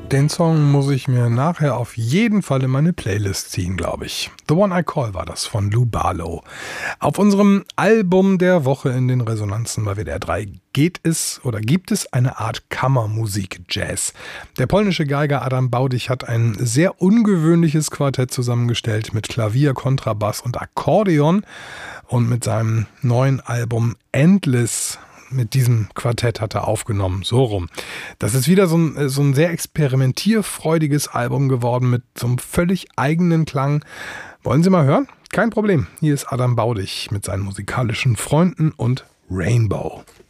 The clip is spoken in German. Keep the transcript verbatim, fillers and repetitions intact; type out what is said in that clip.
Den Song muss ich mir nachher auf jeden Fall in meine Playlist ziehen, glaube ich. The One I Call war das von Lou Barlow. Auf unserem Album der Woche in den Resonanzen bei W D R drei geht es oder gibt es eine Art Kammermusik-Jazz. Der polnische Geiger Adam Baudyk hat ein sehr ungewöhnliches Quartett zusammengestellt mit Klavier, Kontrabass und Akkordeon. Und mit seinem neuen Album Endless, mit diesem Quartett hat er aufgenommen, so rum. Das ist wieder so ein, so ein sehr experimentierfreudiges Album geworden mit so einem völlig eigenen Klang. Wollen Sie mal hören? Kein Problem. Hier ist Adam Baudyk mit seinen musikalischen Freunden und Rainbow.